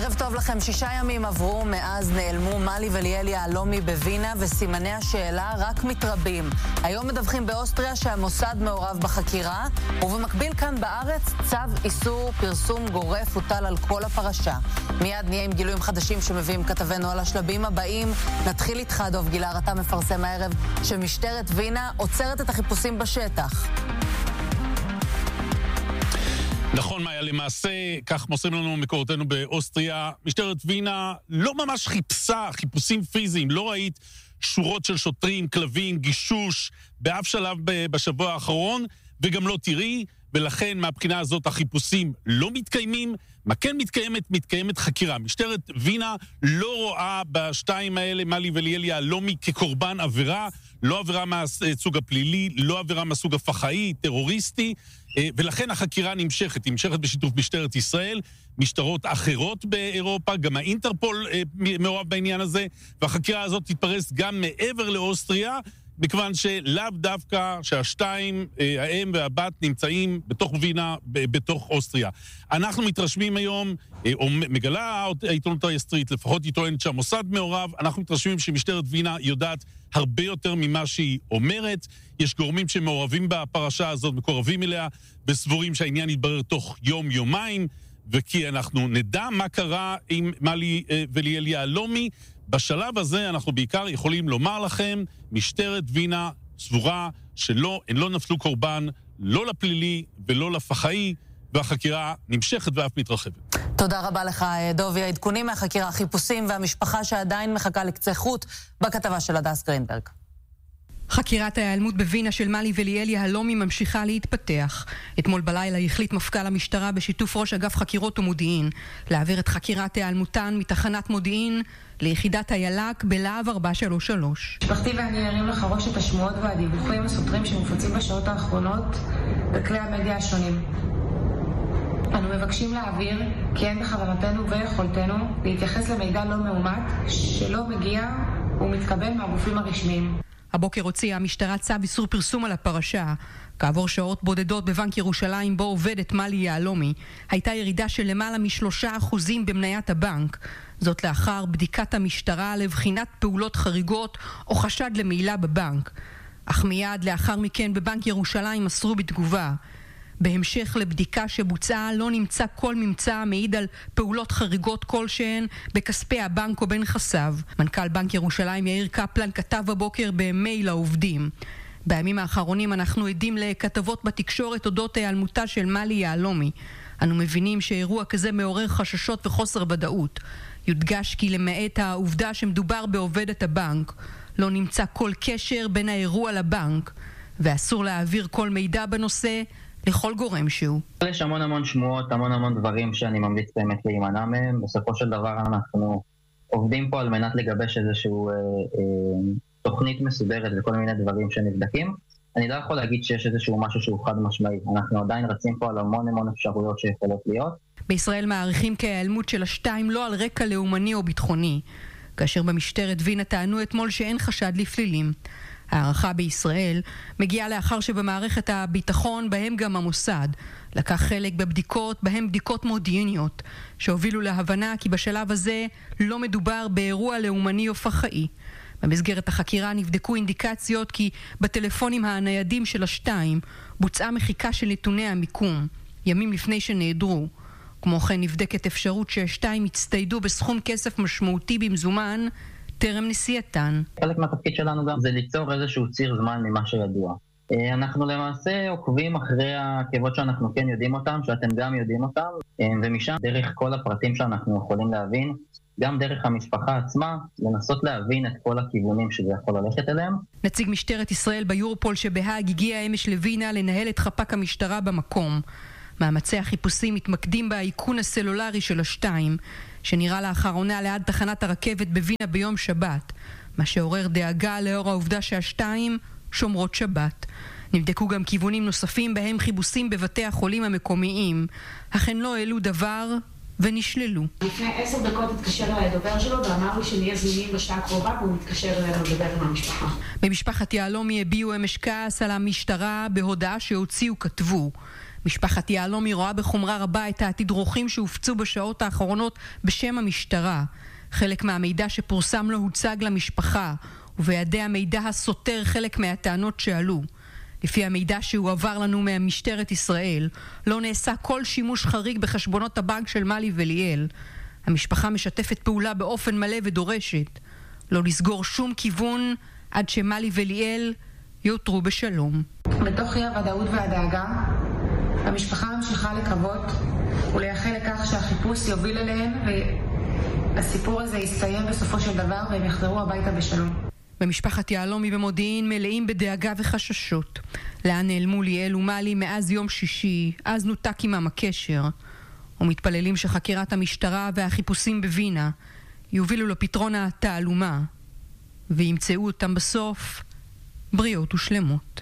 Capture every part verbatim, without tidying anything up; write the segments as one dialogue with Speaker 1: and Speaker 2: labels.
Speaker 1: ערב טוב לכם. שישה ימים עברו מאז נעלמו מלי וליאל יהלומי בווינה, וסימני השאלה רק מתרבים. היום מדווחים באוסטריה שהמוסד מעורב בחקירה, ובמקביל כאן בארץ צו איסור פרסום גורף הוטל על כל הפרשה. מיד נהיה עם גילויים חדשים שמביאים כתבנו על השלבים הבאים. נתחיל איתך, דוב גילר, אתה מפרסם הערב שמשטרת וינה עוצרת את החיפושים בשטח.
Speaker 2: נכון, מאיה, למעשה, כך מוסרים לנו מקורותינו באוסטריה, משטרת וינה לא ממש חיפשה חיפושים פיזיים, לא ראית שורות של שוטרים, כלבים, גישוש, באף שלב בשבוע האחרון, וגם לא תראי, ולכן מהבחינה הזאת החיפושים לא מתקיימים. מה כן מתקיימת? מתקיימת חקירה. משטרת וינה לא רואה בשתיים האלה, מלי וליאל יהלומי, כקורבן עבירה, לא עבירה מהסוג הפלילי, לא עבירה מהסוג הפח"עי, טרוריסטי, ולכן החקירה נמשכת, נמשכת בשיתוף משטרת ישראל, משטרות אחרות באירופה, גם האינטרפול מעורב בעניין הזה, והחקירה הזאת תתפרס גם מעבר לאוסטריה, מכיוון שלאו דווקא שהשתיים, האם והבת, נמצאים בתוך וינה, בתוך אוסטריה. אנחנו מתרשמים היום, או מגלה העיתונות האוסטרית, לפחות היא טוענת שהמוסד מעורב, אנחנו מתרשמים שמשטרת וינה יודעת הרבה יותר ממה שהיא אומרת. יש גורמים שמעורבים בפרשה הזאת, מקורבים אליה, וסבורים שהעניין יתברר תוך יום-יומיים, וכי אנחנו נדע מה קרה עם מלי וליאל יהלומי. בשלב הזה אנחנו בעיקר יכולים לומר לכם, משטרת וינה סבורה שלא, הן לא נפלו קורבן, לא לפלילי ולא לפח"עי, והחקירה נמשכת ואף מתרחבת.
Speaker 1: תודה רבה לך, דובי. העדכונים מהחקירה, החיפושים והמשפחה שעדיין מחכה לקצה חוט בכתבה של הדס גרינברג.
Speaker 3: חקירת ההיעלמות בווינה של מלי וליאל יהלומי ממשיכה להתפתח. אתמול בלילה החליט מפכ"ל המשטרה בשיתוף ראש אגף חקירות ומודיעין להעביר את חקירת ההיעלמותן מתחנת מודיעין ליחידת היל"ק בלהב ארבע שלוש שלוש.
Speaker 4: משפחתי ואני ערים לחרוש את השמועות והדיווחים הסותרים שמופצים בשעות האחרונות בכלי המדיה השונים. אנו מבקשים להעביר כי אין בכוונתנו ויכולתנו להתייחס למידע לא מאומת שלא מגיע ומתקבל מהגופים הרשמיים.
Speaker 3: הבוקר הוציאה המשטרה צו איסור פרסום על הפרשה. כעבור שעות בודדות בבנק ירושלים בו עובדת מלי יהלומי, הייתה ירידה של למעלה משלושה אחוזים במניית הבנק. זאת לאחר בדיקת המשטרה לבחינת פעולות חריגות או חשד למעילה בבנק. אך מיד לאחר מכן בבנק ירושלים מסרו בתגובה. בהמשך לבדיקה שבוצעה לא נמצא כל ממצא המעיד על פעולות חריגות כלשהן בכספי הבנק או בנכסיו. מנכ"ל בנק ירושלים יאיר קפלן כתב בבוקר במייל לעובדים. בימים האחרונים אנחנו עדים לכתבות בתקשורת אודות היעלמותה של מלי יהלומי. אנו מבינים שאירוע כזה מעורר חששות וחוסר ודאות. יודגש כי למעט העובדה שמדובר בעובדת הבנק, לא נמצא כל קשר בין האירוע לבנק, ואסור להעביר כל מידע בנושא לכל גורם שהוא.
Speaker 5: יש המון המון שמועות, המון המון דברים שאני ממליץ באמת להימנע מהם. בסופו של דבר אנחנו עובדים פה על מנת לגבש איזשהו אה, אה, תוכנית מסודרת וכל מיני דברים שנבדקים. אני לא יכול להגיד שיש איזשהו משהו שהוא חד משמעי. אנחנו עדיין רצים פה על המון המון אפשרויות שיכולות להיות.
Speaker 3: בישראל מעריכים כי ההיעלמות של השתיים לא על רקע לאומני או ביטחוני, כאשר במשטרת וינה טענו אתמול שאין חשד לפלילים. הערכה בישראל מגיעה לאחר שבמערכת הביטחון, בהם גם המוסד, לקח חלק בבדיקות, בהם בדיקות מודיעיניות, שהובילו להבנה כי בשלב הזה לא מדובר באירוע לאומני או פח"עי. במסגרת החקירה נבדקו אינדיקציות כי בטלפונים הניידים של השתיים בוצעה מחיקה של נתוני המיקום, ימים לפני שנעדרו. כמו כן נבדקת אפשרות שהשתיים הצטיידו בסכום כסף משמעותי במזומן, טרם נסיעתן.
Speaker 5: חלק מהתפקיד שלנו גם זה ליצור איזשהו ציר זמן ממה שידוע. אנחנו למעשה עוקבים אחרי העקבות שאנחנו כן יודעים אותם, שאתם גם יודעים אותם, ומשם דרך כל הפרטים שאנחנו יכולים להבין, גם דרך המשפחה עצמה, לנסות להבין את כל הכיוונים שזה יכול ללכת אליהם.
Speaker 3: נציג משטרת ישראל ביורופול שבהאג הגיע אמש לווינה לנהל את חפ"ק המשטרה במקום. מאמצי החיפושים מתמקדים באיכון הסלולרי של השתיים, שנראה לאחרונה ליד תחנת הרכבת בווינה ביום שבת, מה שעורר דאגה לאור העובדה שהשתיים שומרות שבת. נבדקו גם כיוונים נוספים בהם חיפושים בבתי החולים המקומיים, אך הן לא העלו דבר ונשללו.
Speaker 4: לפני עשר דקות התקשר אליי הדובר שלו ואמר לי שנהיה זמינים בשעה הקרובה, והוא מתקשר אלינו לדבר עם המשפחה.
Speaker 3: במשפחת יהלומי הביעו אמש כעס על המשטרה בהודעה שהוציאו כתבו. משפחת יהלומי רואה בחומרה רבה את התדרוכים שהופצו בשעות האחרונות בשם המשטרה. חלק מהמידע שפורסם לא הוצג למשפחה, ובידי המידע הסותר חלק מהטענות שעלו. לפי המידע שהועבר לנו ממשטרת ישראל, לא נעשה כל שימוש חריג בחשבונות הבנק של מלי וליאל. המשפחה משתפת פעולה באופן מלא ודורשת לא לסגור שום כיוון עד שמלי וליאל יותרו בשלום.
Speaker 4: בתוך אי הוודאות והדאגה, המשפחה ממשיכה לקוות ולייחל לכך שהחיפוש יוביל אליהם והסיפור הזה יסתיים בסופו של דבר והם יחזרו הביתה בשלום.
Speaker 3: במשפחת יהלומי במודיעין מלאים בדאגה וחששות. לאן נעלמו ליאל ומלי מאז יום שישי, אז נותק עמם הקשר. ומתפללים שחקירת המשטרה והחיפושים בווינה יובילו לפתרון התעלומה וימצאו אותם בסוף בריאות ושלמות.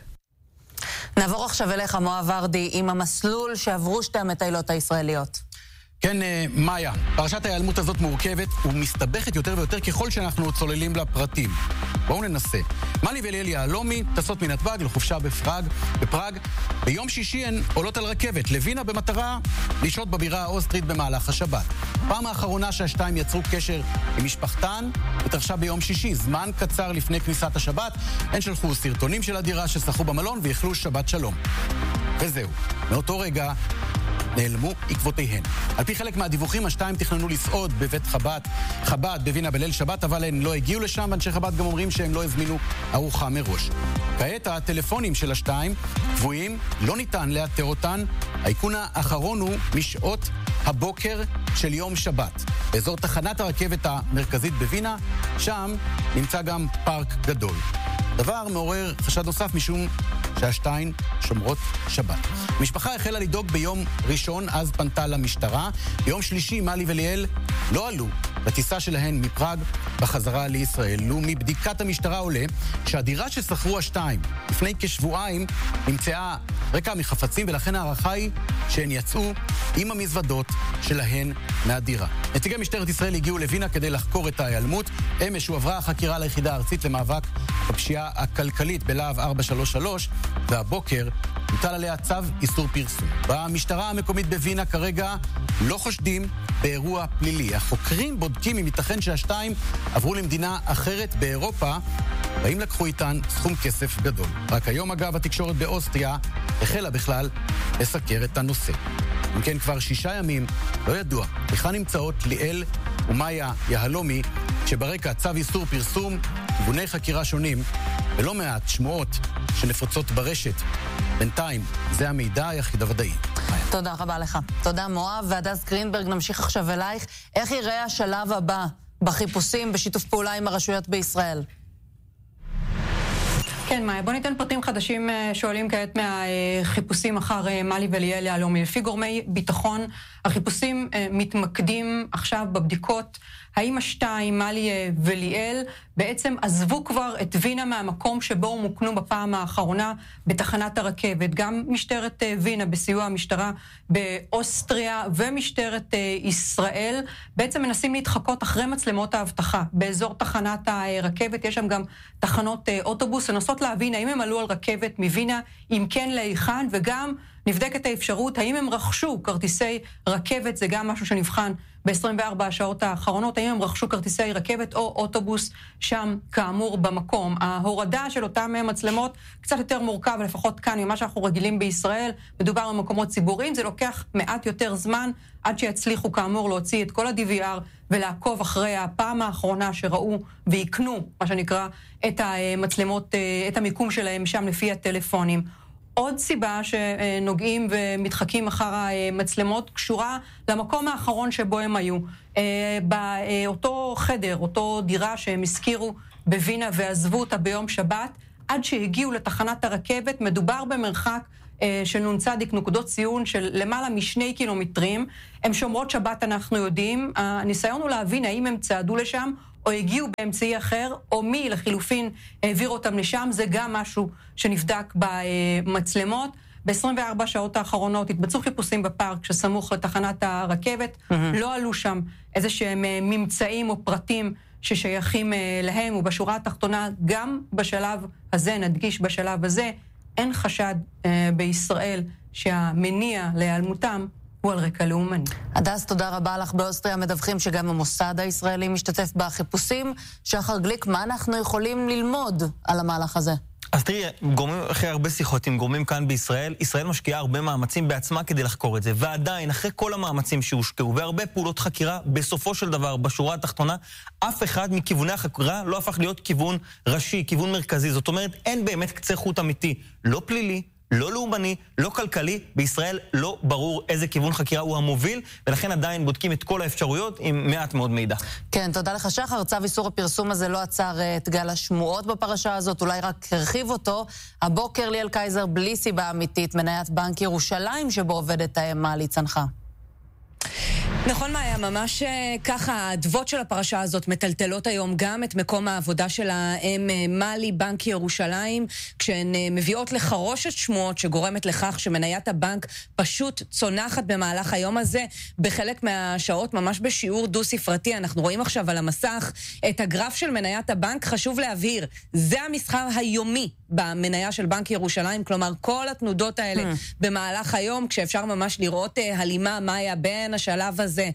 Speaker 1: נעבור עכשיו אליך מואב ורדי עם המסלול שעברו שתי המטיילות הישראליות.
Speaker 6: כן, מאיה, פרשת ההיעלמות הזאת מורכבת ומסתבכת יותר ויותר ככל שאנחנו צוללים לפרטים. בואו ננסה. מלי וליאל יהלומי טסות מנתב"ג לחופשה בפראג, בפראג. ביום שישי הן עולות על רכבת לווינה במטרה לשהות בבירה האוסטרית במהלך השבת. פעם האחרונה שהשתיים יצרו קשר עם משפחתן התרחשה ביום שישי, זמן קצר לפני כניסת השבת. הן שלחו סרטונים של הדירה ששחו במלון ויחלו שבת שלום. וזהו. מאותו רגע נעלמו עקבותיהן. על פי חלק מהדיווחים, השתיים תכננו לסעוד בבית חב"ד, חב"ד בווינה בליל שבת, אבל הן לא הגיעו לשם, אנשי חב"ד גם אומרים שהם לא הזמינו ארוחה מראש. כעת הטלפונים של השתיים קבועים, לא ניתן לאתר אותן. האיכון האחרון הוא משעות הבוקר של יום שבת. באזור תחנת הרכבת המרכזית בווינה, שם נמצא גם פארק גדול. דבר מעורר חשד נוסף משום שהשתיים שומרות שבת. המשפחה החלה לדאוג ביום ראשון, אז פנתה למשטרה. ביום שלישי מלי וליאל לא עלו בטיסה שלהן מפראג בחזרה לישראל. ומבדיקת המשטרה עולה שהדירה ששכרו השתיים לפני כשבועיים נמצאה ריקה מחפצים, ולכן הערכה היא שהן יצאו עם המזוודות שלהן מהדירה. נציגי משטרת ישראל הגיעו לווינה כדי לחקור את ההיעלמות. אמש הועברה החקירה ליחידה הארצית למאבק בפשיעה הכלכלית בלהב ארבע שלוש שלוש, והבוקר הוטל עליה צו איסור פרסום. במשטרה המקומית בווינה כרגע לא חושדים באירוע פלילי. החוקרים בודקים אם ייתכן שהשתיים עברו למדינה אחרת באירופה, והאם לקחו איתן סכום כסף גדול. רק היום אגב התקשורת באוסטריה החלה בכלל לסקר את הנושא. אם כן, כבר שישה ימים לא ידוע היכן נמצאות ליאל ומאיה יהלומי, שברקע צו איסור פרסום, כיווני חקירה שונים ולא מעט שמועות שנפוצות ברשת. בינתיים זה המידע היחיד הוודאי.
Speaker 1: תודה רבה לך. תודה מואב. והדס גרינברג, נמשיך עכשיו אלייך. איך יראה השלב הבא בחיפושים בשיתוף פעולה עם הרשויות בישראל?
Speaker 3: כן, מאיה, בוא ניתן פרטים חדשים שעולים כעת מהחיפושים אחר מלי וליאל יהלומי. לפי גורמי ביטחון, החיפושים מתמקדים עכשיו בבדיקות האם השתיים, מלי וליאל, בעצם עזבו כבר את וינה מהמקום שבו הם מוקנו בפעם האחרונה בתחנת הרכבת. גם משטרת וינה בסיוע המשטרה באוסטריה ומשטרת ישראל בעצם מנסים להתחקות אחרי מצלמות האבטחה. באזור תחנת הרכבת יש שם גם תחנות אוטובוס, לנסות להבין האם הם עלו על רכבת מווינה, אם כן להיכן, וגם נבדקת האפשרות האם הם רכשו כרטיסי רכבת, זה גם משהו שנבחן ב-עשרים וארבע השעות האחרונות, האם הם רכשו כרטיסי רכבת או אוטובוס שם כאמור במקום. ההורדה של אותם מצלמות קצת יותר מורכב, לפחות כאן ממה שאנחנו רגילים בישראל, מדובר על מקומות ציבוריים, זה לוקח מעט יותר זמן עד שיצליחו כאמור להוציא את כל ה-די וי אר ולעקוב אחרי הפעם האחרונה שראו ויקנו, מה שנקרא, את המצלמות, את המיקום שלהם שם לפי הטלפונים. עוד סיבה שנוגעים ומתחקים אחר המצלמות קשורה למקום האחרון שבו הם היו. באותו חדר, אותו דירה שהם הזכירו בווינה ועזבו אותה ביום שבת, עד שהגיעו לתחנת הרכבת, מדובר במרחק של נונצדיק, נקודות ציון של למעלה משני קילומטרים. הם שומרות שבת, אנחנו יודעים. הניסיון הוא להבין האם הם צעדו לשם או הגיעו באמצעי אחר, או מי לחילופין העביר אותם לשם, זה גם משהו שנבדק במצלמות. ב-עשרים וארבע שעות האחרונות התבצעו חיפושים בפארק שסמוך לתחנת הרכבת, mm-hmm. לא עלו שם איזה שהם ממצאים או פרטים ששייכים להם, ובשורה התחתונה גם בשלב הזה, נדגיש בשלב הזה, אין חשד בישראל שהמניע להיעלמותם הוא על רקע לאומני.
Speaker 1: הדס, תודה רבה לך. באוסטריה מדווחים שגם המוסד הישראלי משתתף בחיפושים. שחר גליק, מה אנחנו יכולים ללמוד על המהלך הזה?
Speaker 7: אז תראי, גורמים, אחרי הרבה שיחות עם גורמים כאן בישראל, ישראל משקיעה הרבה מאמצים בעצמה כדי לחקור את זה, ועדיין, אחרי כל המאמצים שהושקעו, והרבה פעולות חקירה, בסופו של דבר, בשורה התחתונה, אף אחד מכיווני החקירה לא הפך להיות כיוון ראשי, כיוון מרכזי. זאת אומרת, אין באמת קצה חוט אמיתי, לא פלילי, לא לאומני, לא כלכלי. בישראל לא ברור איזה כיוון חקירה הוא המוביל, ולכן עדיין בודקים את כל האפשרויות עם מעט מאוד מידע.
Speaker 1: כן, תודה לך שחר. צו איסור הפרסום הזה לא עצר את גל השמועות בפרשה הזאת, אולי רק הרחיב אותו. הבוקר ליאל קייזר בלי סיבה אמיתית, מניית בנק ירושלים שבו עובדת מלי צנחה.
Speaker 3: נכון, מאיה, ממש ככה, העדבות של הפרשה הזאת מטלטלות היום גם את מקום העבודה של האם מלי, בנק ירושלים, כשהן מביאות לחרושת שמועות שגורמת לכך שמניית הבנק פשוט צונחת במהלך היום הזה, בחלק מהשעות ממש בשיעור דו-ספרתי. אנחנו רואים עכשיו על המסך את הגרף של מניית הבנק. חשוב להבהיר, זה המסחר היומי במניה של בנק ירושלים, כלומר כל התנודות האלה במהלך היום, כשאפשר ממש לראות הלימה מאיה בין השלב הזה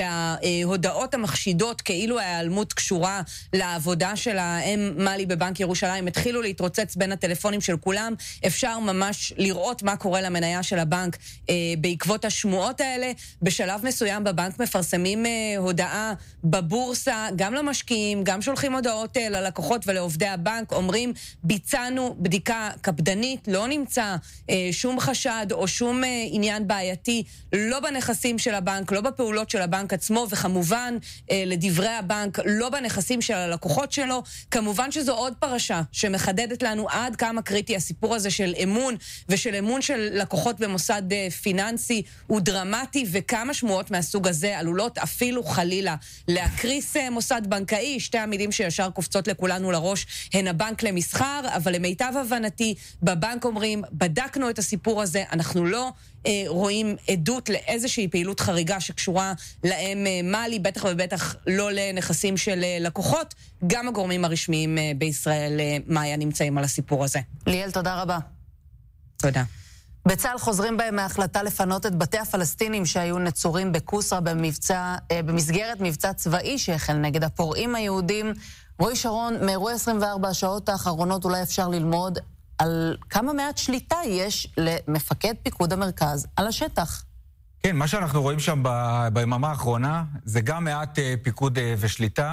Speaker 3: שההודעות המחשידות כאילו ההיעלמות קשורה לעבודה של האם מלי בבנק ירושלים התחילו להתרוצץ בין הטלפונים של כולם. אפשר ממש לראות מה קורה למניה של הבנק אה, בעקבות השמועות האלה. בשלב מסוים בבנק מפרסמים אה, הודעה בבורסה, גם למשקיעים, גם שולחים הודעות אה, ללקוחות ולעובדי הבנק, אומרים ביצענו בדיקה קפדנית, לא נמצא אה, שום חשד או שום אה, עניין בעייתי, לא בנכסים של הבנק, לא בפעולות של הבנק עצמו, וכמובן אה, לדברי הבנק לא בנכסים של הלקוחות שלו. כמובן שזו עוד פרשה שמחדדת לנו עד כמה קריטי הסיפור הזה של אמון, ושל אמון של לקוחות במוסד אה, פיננסי הוא דרמטי, וכמה שמועות מהסוג הזה עלולות אפילו חלילה להקריס אה, מוסד בנקאי. שתי המילים שישר קופצות לכולנו לראש הן הבנק למסחר, אבל למיטב הבנתי בבנק אומרים, בדקנו את הסיפור הזה, אנחנו לא אה, רואים עדות לאיזושהי פעילות חריגה שקשורה להם אה, מלי, בטח ובטח לא לנכסים של אה, לקוחות. גם הגורמים הרשמיים אה, בישראל, אה, מאיה, נמצאים על הסיפור הזה.
Speaker 1: ליאל, תודה רבה.
Speaker 3: תודה.
Speaker 1: בצה"ל חוזרים בהם מההחלטה לפנות את בתי הפלסטינים שהיו נצורים בקוסרה במבצע, אה, במסגרת מבצע צבאי שהחל נגד הפורעים היהודים. רועי שרון, מאירועי עשרים וארבע השעות האחרונות אולי אפשר ללמוד על כמה מעט שליטה יש למפקד פיקוד המרכז על השטח.
Speaker 8: כן, מה שאנחנו רואים שם ביממה האחרונה זה גם מעט פיקוד ושליטה,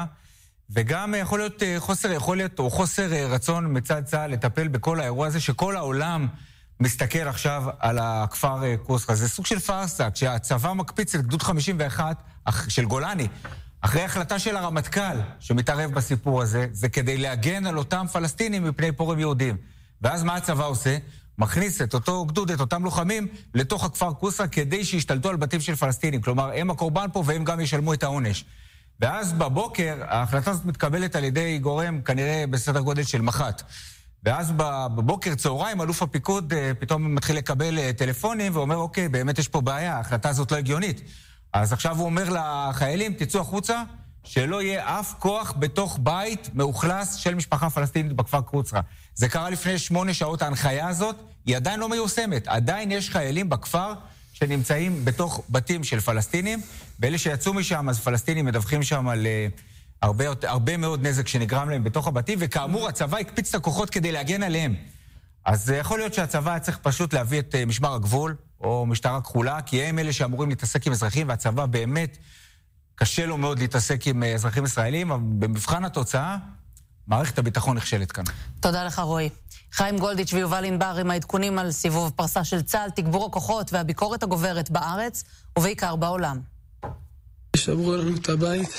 Speaker 8: וגם יכול להיות חוסר יכולת או חוסר רצון מצד צה"ל לטפל בכל האירוע הזה, שכל העולם מסתכל עכשיו על הכפר קוסרה. זה סוג של פרסה, כשהצבא מקפיץ את גדוד חמישים ואחת של גולני, אחרי החלטה של הרמטכ"ל שמתערב בסיפור הזה, זה כדי להגן על אותם פלסטינים מפני פורעים יהודים. ואז מה הצבא עושה? מכניס את אותו גדוד, את אותם לוחמים, לתוך הכפר קוסרה, כדי שישתלטו על בתים של פלסטינים. כלומר, הם הקורבן פה והם גם ישלמו את העונש. ואז בבוקר, ההחלטה הזאת מתקבלת על ידי גורם, כנראה בסדר גודל של מח"ט. ואז בבוקר, צהריים, אלוף הפיקוד פתאום מתחיל לקבל טלפונים, ואומר, אוקיי, באמת יש פה בעיה, ההחלטה הזאת לא הגיונית. אז עכשיו הוא אומר לחיילים, תצאו החוצה, שלא יהיה אף כוח בתוך בית מאוכלס של משפחה פלסטינית בכפר קוסרה. זה קרה לפני שמונה שעות. ההנחיה הזאת היא עדיין לא מיושמת. עדיין יש חיילים בכפר שנמצאים בתוך בתים של פלסטינים, ואלה שיצאו משם, אז פלסטינים מדווחים שם על uh, הרבה, הרבה מאוד נזק שנגרם להם בתוך הבתים, וכאמור הצבא הקפיץ את הכוחות כדי להגן עליהם. אז uh, יכול להיות שהצבא היה צריך פשוט להביא את uh, משמר הגבול, או משטרה כחולה, כי הם אלה שאמורים להתעסק עם אזרחים, והצבא באמת קשה לו מאוד להתעסק עם אזרחים ישראלים, אבל במבחן התוצאה, מערכת הביטחון נכשלת כאן.
Speaker 1: תודה לך, רועי. חיים גולדיץ' ויובל ענבר עם העדכונים על סיבוב פרסה של צה"ל, תגבור הכוחות והביקורת הגוברת בארץ, ובעיקר בעולם.
Speaker 9: שברו לנו את הבית,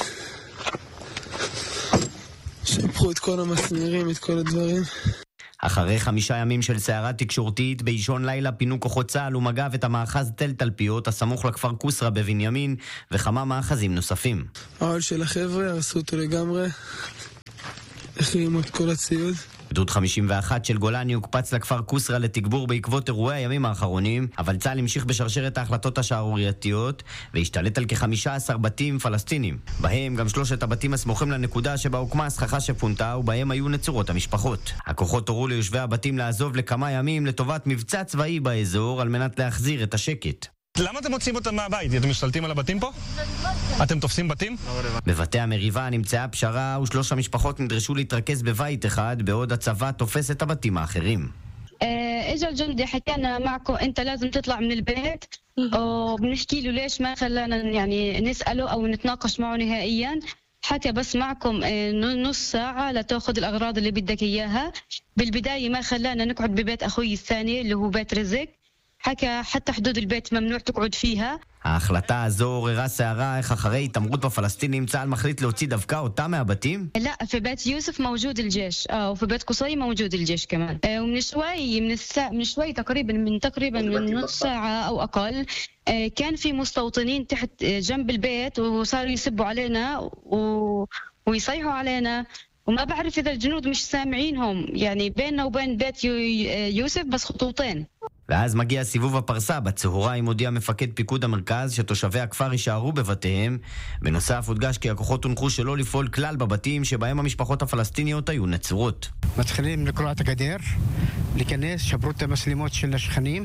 Speaker 9: שפכו את כל המסמרים, את כל הדברים.
Speaker 10: אחרי חמישה ימים של סערה תקשורתית, באישון לילה פינו כוחות צה"ל ומג"ב את המאחז תל תלפיות, הסמוך לכפר קוסרה בבנימין, וכמה מאחזים נוספים.
Speaker 9: העול של החבר'ה, הרסו אותו לגמרי, החרימו את כל הציוד.
Speaker 10: גדוד חמישים ואחת של גולני הוקפץ לכפר קוסרה לתגבור בעקבות אירועי הימים האחרונים, אבל צה"ל המשיך בשרשרת ההחלטות השערורייתיות והשתלט על כ-חמישה עשר בתים פלסטינים. בהם גם שלושת הבתים הסמוכים לנקודה שבה הוקמה הסככה שפונתה, ובהם היו נצורות המשפחות. הכוחות הורו ליושבי הבתים לעזוב לכמה ימים לטובת מבצע צבאי באזור על מנת להחזיר את השקט.
Speaker 11: למה אתם מוצאים אותם מהבית? אתם משתלטים על הבתים פה? אתם תופסים בתים?
Speaker 10: בבתי המריבה נמצאה פשרה ושלוש המשפחות נדרשו להתרכז בבית אחד, בעוד הצבא תופס את הבתים האחרים.
Speaker 12: اجى الجندي حكينا معكم انت لازم تطلع من البيت وبنحكي له ليش ما خلانا يعني نساله او نتناقش معه نهائيا. حكى بس معكم نص ساعه لتاخذ الاغراض اللي بدك اياها. بالبدايه ما خلانا نقعد ببيت اخوي الثاني اللي هو بيت رزق. حكى حتى حدود البيت ممنوع تقعد فيها.
Speaker 10: ההחלטה הזו עוררה סערה, איך אחרי התעמרות בפלסטינים צה"ל מחליט להוציא דווקא אותם מהבתים?
Speaker 12: لا في بيت يوسف موجود الجيش اه وفي بيت قصي موجود الجيش كمان ومن شوي من الساعة من شوي تقريبا من تقريبا من نص ساعة او اقل كان في مستوطنين تحت جنب البيت وصاروا يسبوا علينا و... ويصيحوا علينا وما بعرف اذا الجنود مش سامعينهم يعني بيننا وبين بيت يوسف بس خطوتين.
Speaker 10: ואז מגיע סיבוב הפרסה. בצהריים הודיע מפקד פיקוד המרכז שתושבי הכפר יישארו בבתיהם. בנוסף הודגש כי הכוחות הונחו שלא לפעול כלל בבתים שבהם המשפחות הפלסטיניות היו נצורות.
Speaker 13: מתחילים לקרוע את הגדר, להיכנס, שברו את המצלמות של השכנים,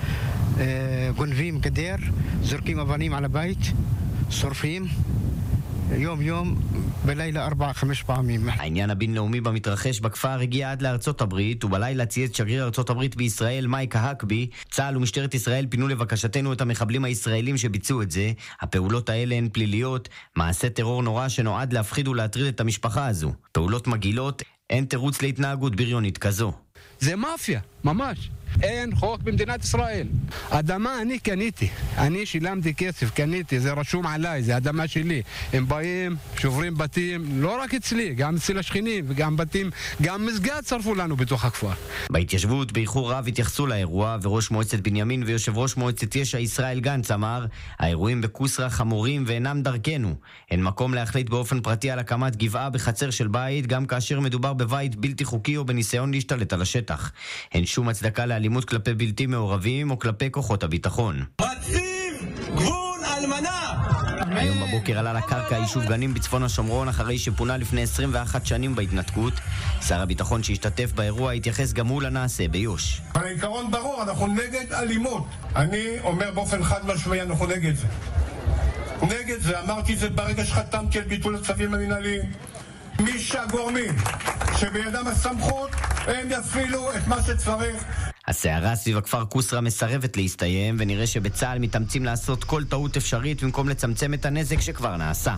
Speaker 13: גונבים גדר, זורקים אבנים על הבית, שורפים. יום יום בלילה ארבע חמש פעמים.
Speaker 10: העניין הבינלאומי במתרחש בכפר הגיע עד לארצות הברית, ובלילה צייץ שגריר ארצות הברית בישראל מייק האקבי: צה"ל ומשטרת ישראל פינו לבקשתנו את המחבלים הישראלים שביצעו את זה. הפעולות האלה הן פליליות, מעשה טרור נורא שנועד להפחיד ולהטריד את המשפחה הזו. פעולות מגעילות, אין תירוץ להתנהגות בריונית כזו.
Speaker 14: זה מאפיה, ממש. אין חוק במדינת ישראל. אדמה אני קניתי, אני שילמתי כסף, קניתי, זה רשום עליי, זה אדמה שלי. הם באים, שוברים בתים, לא רק אצלי, גם אצל השכנים, וגם בתים, גם מסגד שרפו לנו בתוך הכפר.
Speaker 10: בהתיישבות באיחור רב התייחסו לאירוע, וראש מועצת בנימין ויושב ראש מועצת יש"ע ישראל גנץ אמר: האירועים בקוסרה חמורים ואינם דרכנו. אין מקום להחליט באופן פרטי על הקמת גבעה בחצר של בית, גם כאשר מדובר בבית בלתי חוקי או בניסיון להשתלט על השטח. אין שום הצדקה לאלימות כלפי בלתי מעורבים או כלפי כוחות הביטחון.
Speaker 15: מציב גבול אלמנה!
Speaker 10: היום בבוקר עלה לקרקע היישוב גנים בצפון השומרון אחרי שפונה לפני עשרים ואחת שנים בהתנתקות. שר הביטחון שהשתתף באירוע התייחס גם הוא לנעשה ביוש.
Speaker 16: העיקרון ברור, אנחנו נגד אלימות. אני אומר באופן חד משמעי, אנחנו נגד זה. נגד זה, אמרתי זה ברגע שחתמתי על ביטול הצווים המנהליים. מי שהגורמים שבידם הסמכות הם יפעילו את מה שצריך.
Speaker 10: הסערה סביב הכפר קוסרה מסרבת להסתיים, ונראה שבצה"ל מתאמצים לעשות כל טעות אפשרית במקום לצמצם את הנזק שכבר נעשה.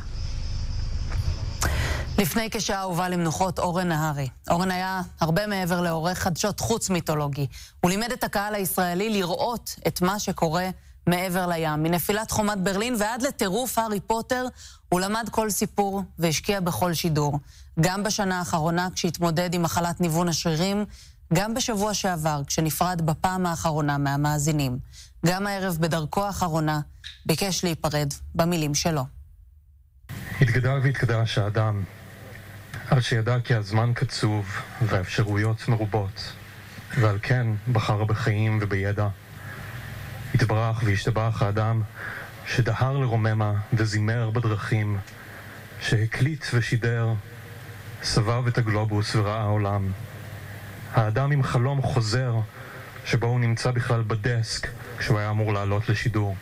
Speaker 1: לפני כשעה הובא למנוחות אורן נהרי. אורן היה הרבה מעבר לעורך חדשות חוץ מיתולוגי. הוא לימד את הקהל הישראלי לראות את מה שקורה מעבר לים. מנפילת חומת ברלין ועד לטירוף הארי פוטר, הוא למד כל סיפור והשקיע בכל שידור. גם בשנה האחרונה כשהתמודד עם מחלת ניוון השרירים, גם בשבוע שעבר כשנפרד בפעם האחרונה מהמאזינים. גם הערב בדרכו האחרונה ביקש להיפרד במילים שלו.
Speaker 17: התגדל והתקדש האדם, עד שידע כי הזמן קצוב והאפשרויות מרובות, ועל כן בחר בחיים ובידע. התברך והשתבח האדם שדהר לרוממה וזימר בדרכים, שהקליט ושידר, סבב את הגלובוס וראה עולם. האדם עם חלום חוזר שבו הוא נמצא בכלל בדסק כשהוא היה אמור לעלות לשידור.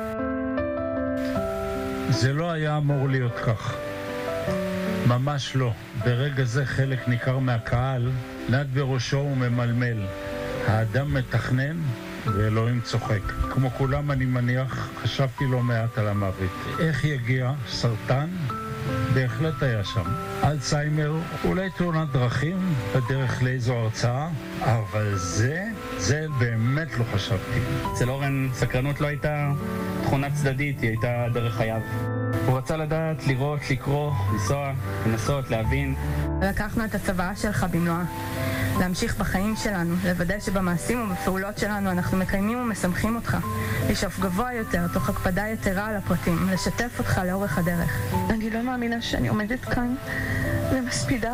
Speaker 18: זה לא היה אמור להיות כך. ממש לא. ברגע זה חלק ניכר מהקהל נד בראשו וממלמל. האדם מתכנן ואלוהים צוחק. כמו כולם אני מניח, חשבתי לא מעט על המוות. איך יגיע? סרטן? בהחלט היה שם. אלצהיימר, אולי תאונת דרכים, בדרך לאיזו הרצאה, אבל זה, זה באמת לא חשבתי.
Speaker 19: אצל אורן סקרנות לא הייתה תכונה צדדית, היא הייתה דרך חייו. הוא רצה לדעת, לראות, לקרוא, לנסוע, לנסות, להבין.
Speaker 20: לקחנו את הצוואה שלך במלואה, להמשיך בחיים שלנו, לוודא שבמעשים ובפעולות שלנו אנחנו מקיימים ומשמחים אותך, לשאוף גבוה יותר, תוך הקפדה יתרה על הפרטים, לשתף אותך לאורך הדרך.
Speaker 21: אני לא מאמינה שאני עומדת כאן ומספידה